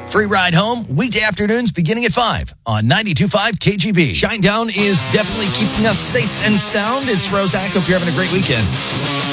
Free ride home, weekday afternoons beginning at 5 on 92.5 KGB. Shinedown is definitely keeping us safe and sound. It's Rosak. Hope you're having a great weekend.